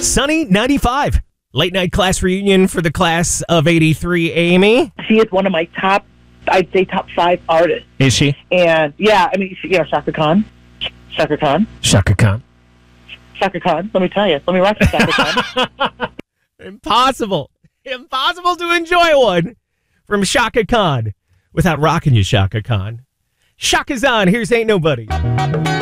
Sunny 95. Late night class reunion for the class of 83, Amy. She is one of my top, I'd say top 5 artists. Is she? And yeah, I mean, Shaka Khan. Shaka Khan. Shaka Khan. Shaka Khan. Let me tell you. Let me rock you, Shaka Khan. Impossible to enjoy one from Shaka Khan without rocking you, Shaka Khan. Shaka's on. Here's Ain't Nobody.